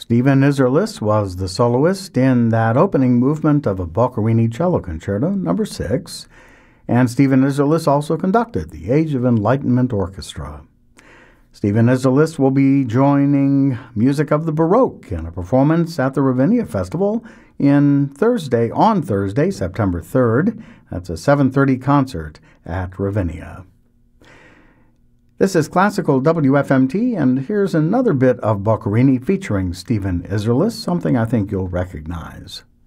Stephen Isserlis was the soloist in that opening movement of a Boccherini Cello Concerto, No. 6, and Stephen Isserlis also conducted the Age of Enlightenment Orchestra. Stephen Isserlis will be joining Music of the Baroque in a performance at the Ravinia Festival on Thursday, September 3rd. That's a 7:30 concert at Ravinia. This is Classical WFMT, and here's another bit of Boccherini featuring Stephen Isserlis, something I think you'll recognize.